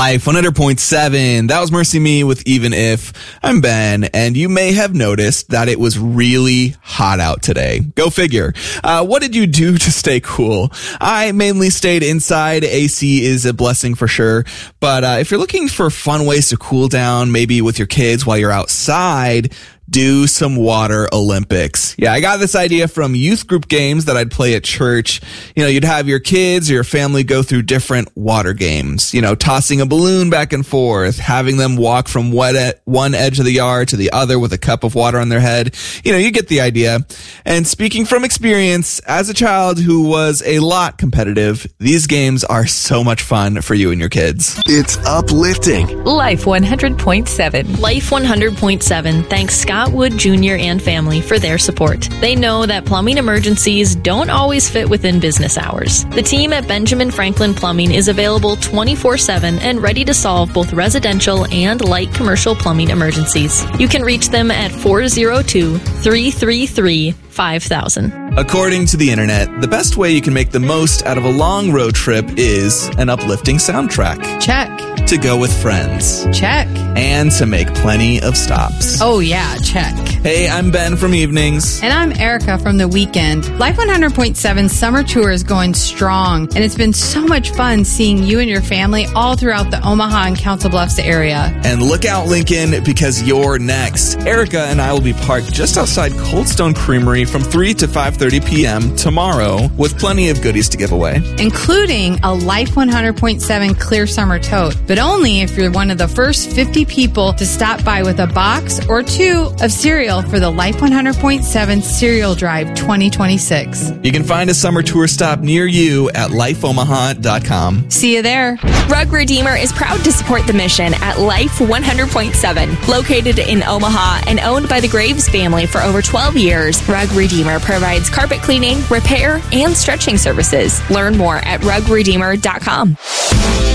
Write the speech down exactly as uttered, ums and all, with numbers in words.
Life one hundred point seven. That was Mercy Me with Even If. I'm Ben, and you may have noticed that it was really hot out today. Go figure. Uh, what did you do to stay cool? I mainly stayed inside. A C is a blessing for sure. But uh, if you're looking for fun ways to cool down, maybe with your kids while you're outside, do some water Olympics. Yeah, I got this idea from youth group games that I'd play at church. You know, you'd have your kids or your family go through different water games, you know, tossing a balloon back and forth, having them walk from one edge of the yard to the other with a cup of water on their head. You know, you get the idea. And speaking from experience, as a child who was a lot competitive, these games are so much fun for you and your kids. It's uplifting. Life one hundred point seven. Life one hundred point seven thanks Scott Wood Junior and family for their support. They know that plumbing emergencies don't always fit within business hours. The team at Benjamin Franklin Plumbing is available twenty-four seven and ready to solve both residential and light commercial plumbing emergencies. You can reach them at four oh two, three three three, five thousand. According to the internet, the best way you can make the most out of a long road trip is an uplifting soundtrack. Check. To go with friends. Check. And to make plenty of stops. Oh yeah, check. Hey, I'm Ben from Evenings. And I'm Erica from The Weekend. Life one hundred point seven summer tour is going strong, and it's been so much fun seeing you and your family all throughout the Omaha and Council Bluffs area. And look out, Lincoln, because you're next. Erica and I will be parked just outside Cold Stone Creamery from three to five thirty p.m. tomorrow with plenty of goodies to give away. Including a Life one hundred point seven clear summer tote, but only if you're one of the first fifty people to stop by with a box or two of cereal for the Life one hundred point seven Cereal Drive twenty twenty-six. You can find a summer tour stop near you at life omaha dot com. See you there. Rug Redeemer is proud to support the mission at Life one hundred point seven. Located in Omaha and owned by the Graves family for over twelve years, Rug Redeemer provides carpet cleaning, repair, and stretching services. Learn more at rug redeemer dot com.